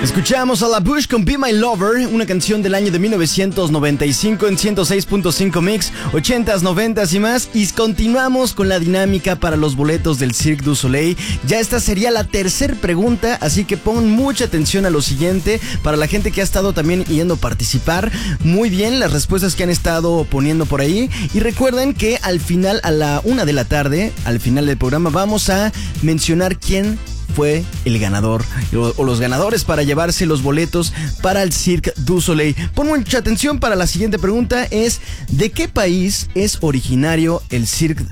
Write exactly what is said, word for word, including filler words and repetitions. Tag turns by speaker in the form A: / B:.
A: Escuchamos a La Bush con Be My Lover, una canción del año de mil novecientos noventa y cinco en ciento seis punto cinco Mix, ochentas, noventas y más. Y continuamos con la dinámica para los boletos del Cirque du Soleil. Ya esta sería la tercera pregunta, así que pon mucha atención a lo siguiente. Para la gente que ha estado también yendo a participar, muy bien las respuestas que han estado poniendo por ahí. Y recuerden que al final, a la una de la tarde, al final del programa, vamos a mencionar quién fue el ganador o, o los ganadores para llevarse los boletos para el Cirque du Soleil. Pon mucha atención para la siguiente pregunta, es ¿de qué país es originario el Cirque